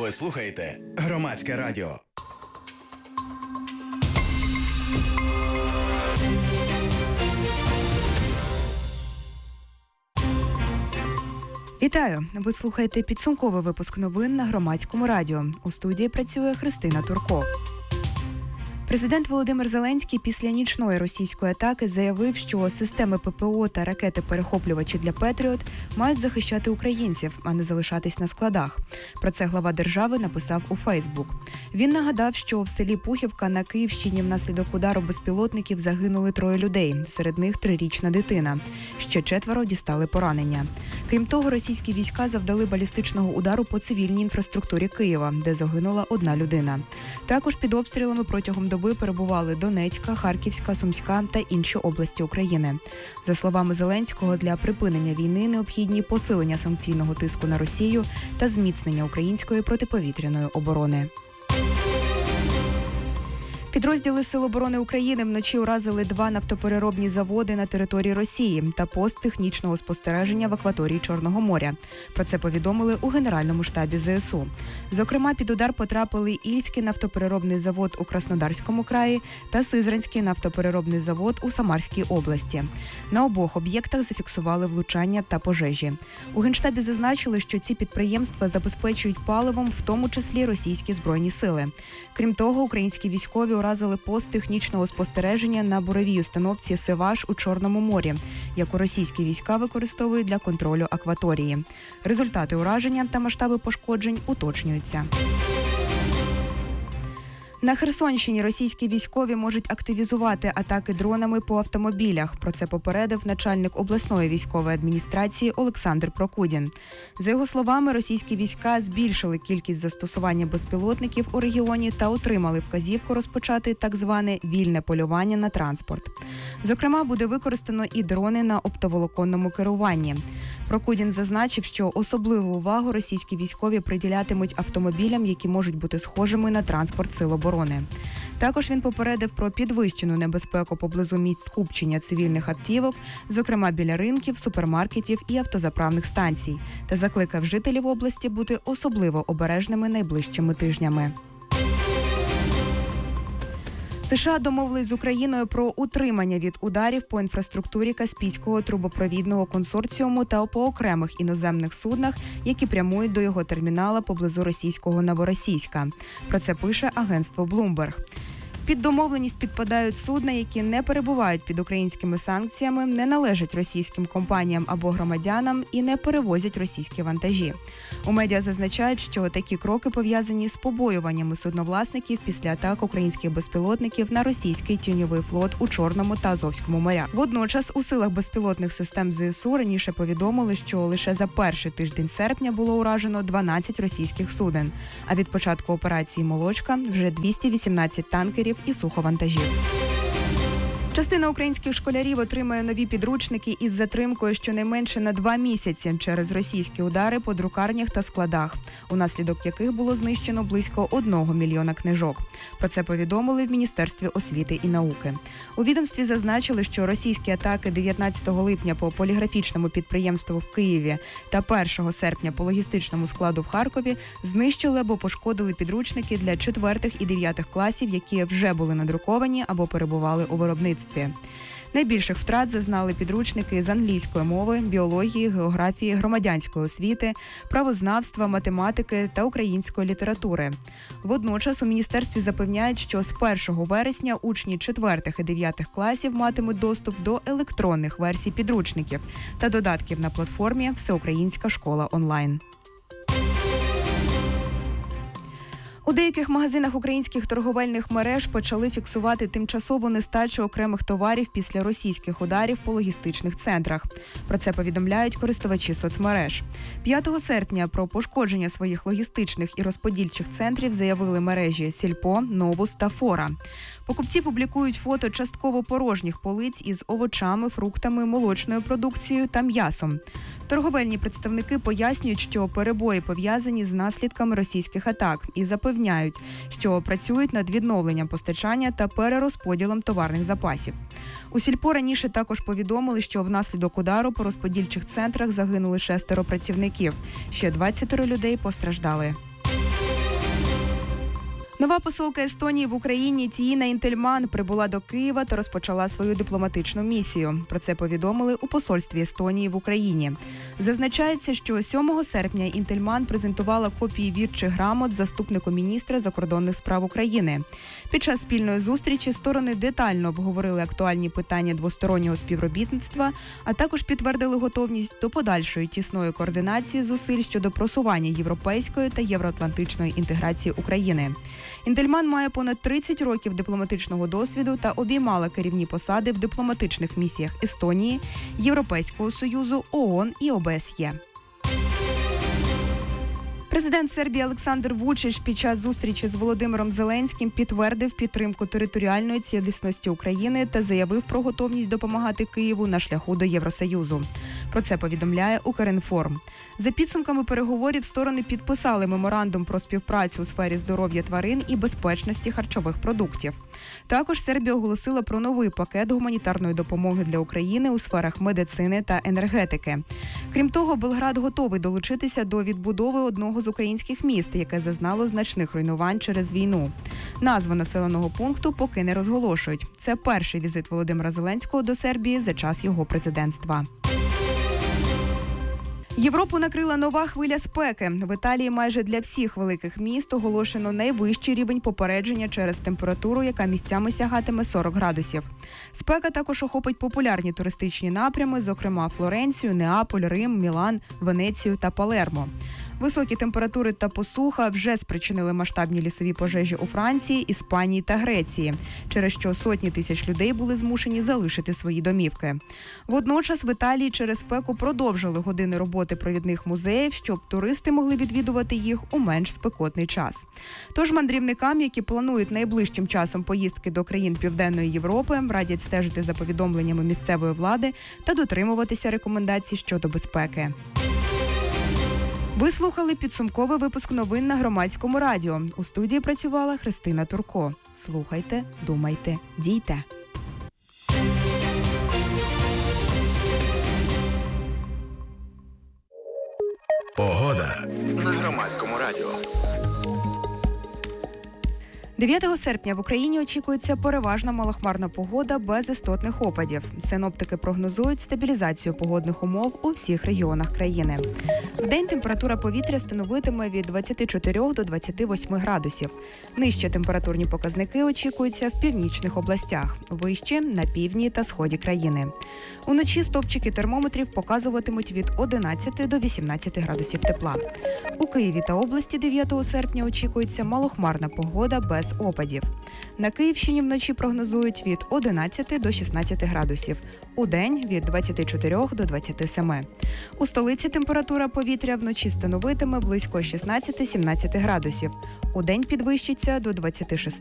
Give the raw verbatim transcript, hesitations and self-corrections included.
Ви слухаєте Громадське радіо. Вітаю! Ви слухаєте підсумковий випуск новин на Громадському радіо. У студії працює Христина Турко. Президент Володимир Зеленський після нічної російської атаки заявив, що системи ППО та ракети-перехоплювачі для «Петріот» мають захищати українців, а не залишатись на складах. Про це глава держави написав у Фейсбук. Він нагадав, що в селі Пухівка на Київщині внаслідок удару безпілотників загинули троє людей, серед них трирічна дитина. Ще четверо дістали поранення. Крім того, російські війська завдали балістичного удару по цивільній інфраструктурі Києва, де загинула одна людина. Також під обстрілами протягом доби перебували Донецька, Харківська, Сумська та інші області України. За словами Зеленського, для припинення війни необхідні посилення санкційного тиску на Росію та зміцнення української протиповітряної оборони. Підрозділи Сил оборони України вночі уразили два нафтопереробні заводи на території Росії та пост технічного спостереження в акваторії Чорного моря. Про це повідомили у Генеральному штабі ЗСУ. Зокрема, під удар потрапили Ільський нафтопереробний завод у Краснодарському краї та Сизранський нафтопереробний завод у Самарській області. На обох об'єктах зафіксували влучання та пожежі. У Генштабі зазначили, що ці підприємства забезпечують паливом, в тому числі російські збройні сили. Крім того, українські військові уразили пост технічного спостереження на буровій установці «Севаш» у Чорному морі, яку російські війська використовують для контролю акваторії. Результати ураження та масштаби пошкоджень уточнюються. На Херсонщині російські військові можуть активізувати атаки дронами по автомобілях. Про це попередив начальник обласної військової адміністрації Олександр Прокудін. За його словами, російські війська збільшили кількість застосування безпілотників у регіоні та отримали вказівку розпочати так зване вільне полювання на транспорт. Зокрема, буде використано і дрони на оптоволоконному керуванні. Прокудін зазначив, що особливу увагу російські військові приділятимуть автомобілям, які можуть бути схожими на транспорт Сил оборони. Також він попередив про підвищену небезпеку поблизу місць скупчення цивільних автівок, зокрема біля ринків, супермаркетів і автозаправних станцій, та закликав жителів області бути особливо обережними найближчими тижнями. США домовились з Україною про утримання від ударів по інфраструктурі Каспійського трубопровідного консорціуму та по окремих іноземних суднах, які прямують до його термінала поблизу російського Новоросійська. Про це пише агентство Bloomberg. Під домовленість підпадають судна, які не перебувають під українськими санкціями, не належать російським компаніям або громадянам і не перевозять російські вантажі. У медіа зазначають, що такі кроки пов'язані з побоюваннями судновласників після атак українських безпілотників на російський тіньовий флот у Чорному та Азовському морях. Водночас у силах безпілотних систем ЗСУ раніше повідомили, що лише за перший тиждень серпня було уражено дванадцять російських суден, а від початку операції «Молочка» вже двісті вісімнадцять танкерів і суховантажів. Частина українських школярів отримає нові підручники із затримкою щонайменше на два місяці через російські удари по друкарнях та складах, унаслідок яких було знищено близько одного мільйона книжок. Про це повідомили в Міністерстві освіти і науки. У відомстві зазначили, що російські атаки дев'ятнадцятого липня по поліграфічному підприємству в Києві та першого серпня по логістичному складу в Харкові знищили або пошкодили підручники для четвертих і дев'ятих класів, які вже були надруковані або перебували у виробництві. Найбільших втрат зазнали підручники з англійської мови, біології, географії, громадянської освіти, правознавства, математики та української літератури. Водночас у міністерстві запевняють, що з першого вересня учні четвертих і дев'ятих класів матимуть доступ до електронних версій підручників та додатків на платформі «Всеукраїнська школа онлайн». У деяких магазинах українських торговельних мереж почали фіксувати тимчасову нестачу окремих товарів після російських ударів по логістичних центрах. Про це повідомляють користувачі соцмереж. п'ятого серпня про пошкодження своїх логістичних і розподільчих центрів заявили мережі «Сільпо», «Новус» та «Фора». Покупці публікують фото частково порожніх полиць із овочами, фруктами, молочною продукцією та м'ясом. Торговельні представники пояснюють, що перебої пов'язані з наслідками російських атак і запевняють, що працюють над відновленням постачання та перерозподілом товарних запасів. У Сільпо раніше також повідомили, що внаслідок удару по розподільчих центрах загинули шестеро працівників. Ще двадцять людей постраждали. Нова посолка Естонії в Україні Тіїна Інтельман прибула до Києва та розпочала свою дипломатичну місію. Про це повідомили у посольстві Естонії в Україні. Зазначається, що сьомого серпня Інтельман презентувала копії вірчих грамот заступнику міністра закордонних справ України. Під час спільної зустрічі сторони детально обговорили актуальні питання двостороннього співробітництва, а також підтвердили готовність до подальшої тісної координації зусиль щодо просування європейської та євроатлантичної інтеграції України. Інтельман має понад тридцять років дипломатичного досвіду та обіймала керівні посади в дипломатичних місіях Естонії, Європейського Союзу, ООН і ОБСЄ. Президент Сербії Олександр Вучич під час зустрічі з Володимиром Зеленським підтвердив підтримку територіальної цілісності України та заявив про готовність допомагати Києву на шляху до Євросоюзу. Про це повідомляє Укрінформ. За підсумками переговорів сторони підписали меморандум про співпрацю у сфері здоров'я тварин і безпечності харчових продуктів. Також Сербія оголосила про новий пакет гуманітарної допомоги для України у сферах медицини та енергетики. Крім того, Белград готовий долучитися до відбудови одного з українських міст, яке зазнало значних руйнувань через війну. Назву населеного пункту поки не розголошують. Це перший візит Володимира Зеленського до Сербії за час його президентства. Європу накрила нова хвиля спеки. В Італії майже для всіх великих міст оголошено найвищий рівень попередження через температуру, яка місцями сягатиме сорок градусів. Спека також охопить популярні туристичні напрями, зокрема Флоренцію, Неаполь, Рим, Мілан, Венецію та Палермо. Високі температури та посуха вже спричинили масштабні лісові пожежі у Франції, Іспанії та Греції, через що сотні тисяч людей були змушені залишити свої домівки. Водночас в Італії через спеку продовжили години роботи провідних музеїв, щоб туристи могли відвідувати їх у менш спекотний час. Тож мандрівникам, які планують найближчим часом поїздки до країн Південної Європи, радять стежити за повідомленнями місцевої влади та дотримуватися рекомендацій щодо безпеки. Ви слухали підсумковий випуск новин на Громадському радіо. У студії працювала Христина Турко. Слухайте, думайте, дійте. Погода на Громадському радіо. дев'ятого серпня в Україні очікується переважно малохмарна погода без істотних опадів. Синоптики прогнозують стабілізацію погодних умов у всіх регіонах країни. Вдень температура повітря становитиме від двадцяти чотирьох до двадцяти восьми градусів. Нижчі температурні показники очікуються в північних областях, вищі – на півдні та сході країни. Уночі стопчики термометрів показуватимуть від одинадцяти до вісімнадцяти градусів тепла. У Києві та області дев'ятого серпня очікується малохмарна погода без опадів. На Київщині вночі прогнозують від одинадцяти до шістнадцяти градусів. Удень – від двадцяти чотирьох до двадцяти семи. У столиці температура повітря вночі становитиме близько шістнадцяти-сімнадцяти градусів. Удень підвищиться до двадцяти шести